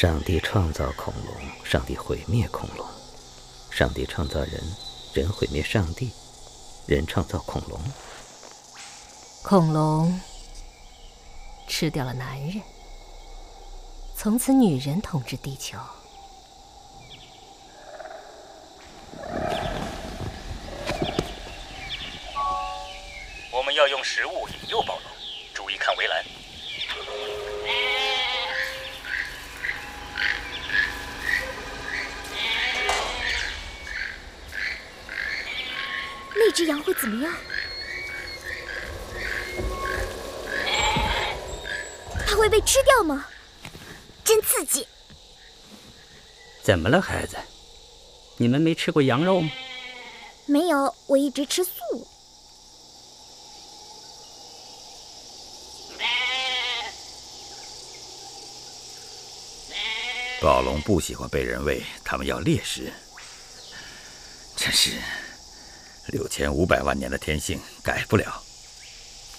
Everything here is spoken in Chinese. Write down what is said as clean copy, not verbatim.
上帝创造恐龙，上帝毁灭恐龙；上帝创造人，人毁灭上帝，人创造恐龙。 恐龙吃掉了男人，从此女人统治地球。 我们要用食物引诱暴龙，注意看围栏。 那只羊会怎么样？它会被吃掉吗？真刺激！ 怎么了，孩子？你们没吃过羊肉吗？ 没有，我一直吃素。 暴龙不喜欢被人喂，它们要猎食。真是6500万年的天性改不了。